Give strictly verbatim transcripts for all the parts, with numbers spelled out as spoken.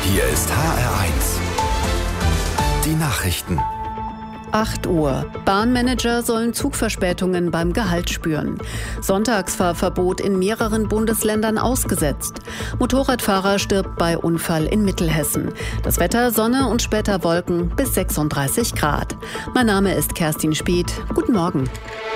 Hier ist H R eins. Die Nachrichten. acht Uhr. Bahnmanager sollen Zugverspätungen beim Gehalt spüren. Sonntagsfahrverbot in mehreren Bundesländern ausgesetzt. Motorradfahrer stirbt bei Unfall in Mittelhessen. Das Wetter Sonne und später Wolken bis sechsunddreißig Grad. Mein Name ist Kerstin Spieth. Guten Morgen.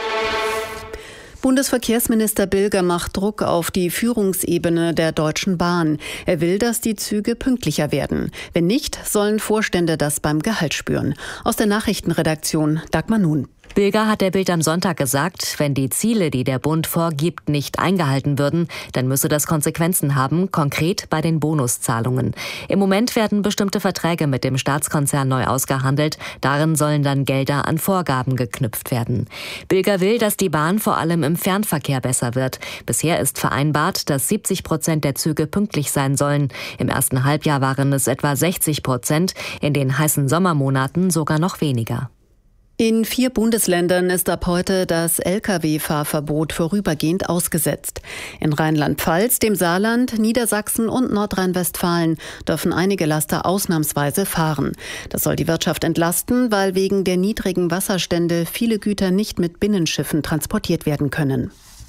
Bundesverkehrsminister Bilger macht Druck auf die Führungsebene der Deutschen Bahn. Er will, dass die Züge pünktlicher werden. Wenn nicht, sollen Vorstände das beim Gehalt spüren. Aus der Nachrichtenredaktion Dagmar Nun. Bilger hat der Bild am Sonntag gesagt, wenn die Ziele, die der Bund vorgibt, nicht eingehalten würden, dann müsse das Konsequenzen haben, konkret bei den Bonuszahlungen. Im Moment werden bestimmte Verträge mit dem Staatskonzern neu ausgehandelt. Darin sollen dann Gelder an Vorgaben geknüpft werden. Bilger will, dass die Bahn vor allem im Fernverkehr besser wird. Bisher ist vereinbart, dass siebzig Prozent der Züge pünktlich sein sollen. Im ersten Halbjahr waren es etwa sechzig Prozent, in den heißen Sommermonaten sogar noch weniger. In vier Bundesländern ist ab heute das L K W-Fahrverbot vorübergehend ausgesetzt. In Rheinland-Pfalz, dem Saarland, Niedersachsen und Nordrhein-Westfalen dürfen einige Laster ausnahmsweise fahren. Das soll die Wirtschaft entlasten, weil wegen der niedrigen Wasserstände viele Güter nicht mit Binnenschiffen transportiert werden können.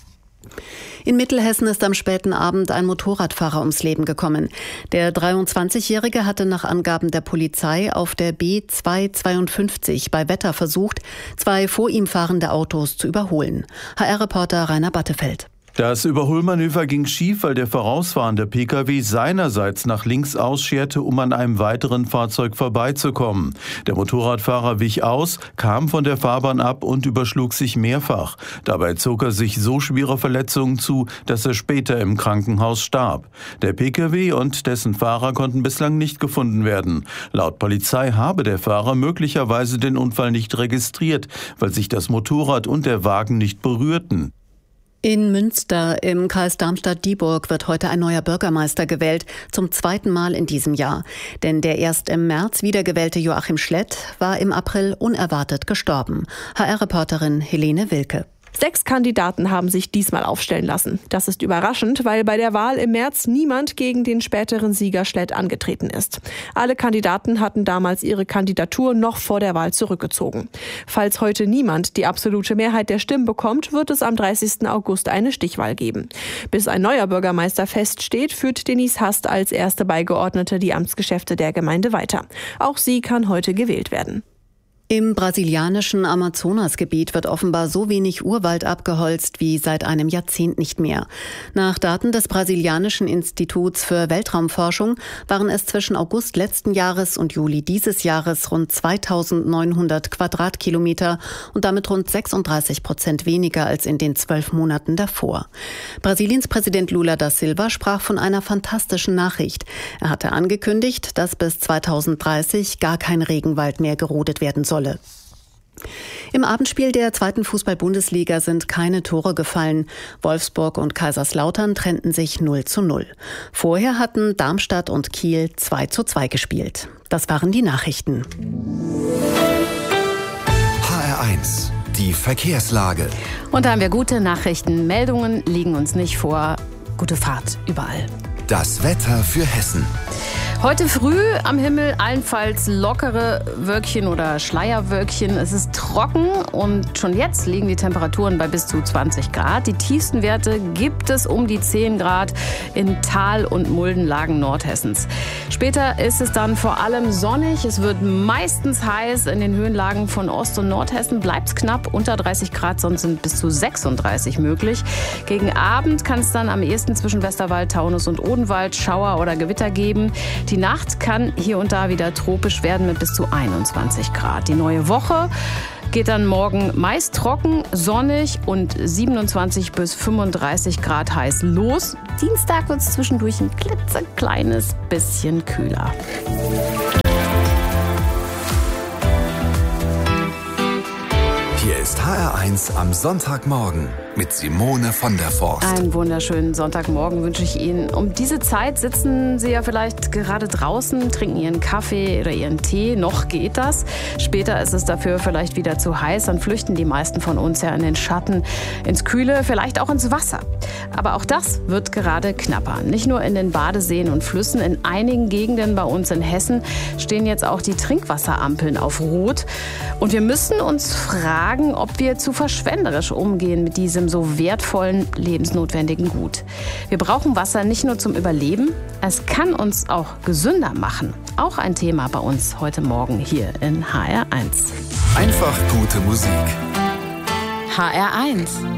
In Mittelhessen ist am späten Abend ein Motorradfahrer ums Leben gekommen. Der dreiundzwanzigjährige hatte nach Angaben der Polizei auf der B zweihundertzweiundfünfzig bei Wetter versucht, zwei vor ihm fahrende Autos zu überholen. H R-Reporter Rainer Battefeld. Das Überholmanöver ging schief, weil der vorausfahrende Pkw seinerseits nach links ausscherte, um an einem weiteren Fahrzeug vorbeizukommen. Der Motorradfahrer wich aus, kam von der Fahrbahn ab und überschlug sich mehrfach. Dabei zog er sich so schwere Verletzungen zu, dass er später im Krankenhaus starb. Der Pkw und dessen Fahrer konnten bislang nicht gefunden werden. Laut Polizei habe der Fahrer möglicherweise den Unfall nicht registriert, weil sich das Motorrad und der Wagen nicht berührten. In Münster im Kreis Darmstadt-Dieburg wird heute ein neuer Bürgermeister gewählt, zum zweiten Mal in diesem Jahr. Denn der erst im März wiedergewählte Joachim Schlett war im April unerwartet gestorben. H R-Reporterin Helene Wilke. Sechs Kandidaten haben sich diesmal aufstellen lassen. Das ist überraschend, weil bei der Wahl im März niemand gegen den späteren Sieger Schlett angetreten ist. Alle Kandidaten hatten damals ihre Kandidatur noch vor der Wahl zurückgezogen. Falls heute niemand die absolute Mehrheit der Stimmen bekommt, wird es am dreißigsten August eine Stichwahl geben. Bis ein neuer Bürgermeister feststeht, führt Denise Hast als erste Beigeordnete die Amtsgeschäfte der Gemeinde weiter. Auch sie kann heute gewählt werden. Im brasilianischen Amazonasgebiet wird offenbar so wenig Urwald abgeholzt wie seit einem Jahrzehnt nicht mehr. Nach Daten des brasilianischen Instituts für Weltraumforschung waren es zwischen August letzten Jahres und Juli dieses Jahres rund zweitausendneunhundert Quadratkilometer und damit rund sechsunddreißig Prozent weniger als in den zwölf Monaten davor. Brasiliens Präsident Lula da Silva sprach von einer fantastischen Nachricht. Er hatte angekündigt, dass bis zweitausenddreißig gar kein Regenwald mehr gerodet werden soll. Im Abendspiel der zweiten Fußball-Bundesliga sind keine Tore gefallen. Wolfsburg und Kaiserslautern trennten sich null zu null. Vorher hatten Darmstadt und Kiel zwei zu zwei gespielt. Das waren die Nachrichten. H R eins, die Verkehrslage. Und da haben wir gute Nachrichten. Meldungen liegen uns nicht vor. Gute Fahrt überall. Das Wetter für Hessen. Heute früh am Himmel allenfalls lockere Wölkchen oder Schleierwölkchen. Es ist trocken und schon jetzt liegen die Temperaturen bei bis zu zwanzig Grad. Die tiefsten Werte gibt es um die zehn Grad in Tal- und Muldenlagen Nordhessens. Später ist es dann vor allem sonnig. Es wird meistens heiß. In den Höhenlagen von Ost- und Nordhessen bleibt es knapp unter dreißig Grad, sonst sind bis zu sechsunddreißig möglich. Gegen Abend kann es dann am ehesten zwischen Westerwald, Taunus und Odenwald Schauer oder Gewitter geben. Die Nacht kann hier und da wieder tropisch werden mit bis zu einundzwanzig Grad. Die neue Woche geht dann morgen meist trocken, sonnig und siebenundzwanzig bis fünfunddreißig Grad heiß los. Dienstag wird es zwischendurch ein klitzekleines bisschen kühler. Hier ist H R eins am Sonntagmorgen mit Simone von der Forst. Einen wunderschönen Sonntagmorgen wünsche ich Ihnen. Um diese Zeit sitzen Sie ja vielleicht gerade draußen, trinken Ihren Kaffee oder Ihren Tee. Noch geht das. Später ist es dafür vielleicht wieder zu heiß. Dann flüchten die meisten von uns ja in den Schatten, ins Kühle, vielleicht auch ins Wasser. Aber auch das wird gerade knapper. Nicht nur in den Badeseen und Flüssen. In einigen Gegenden bei uns in Hessen stehen jetzt auch die Trinkwasserampeln auf Rot. Und wir müssen uns fragen, ob wir zu verschwenderisch umgehen mit diesem so wertvollen, lebensnotwendigen Gut. Wir brauchen Wasser nicht nur zum Überleben, es kann uns auch gesünder machen. Auch ein Thema bei uns heute Morgen hier in H R eins. Einfach gute Musik. H R eins.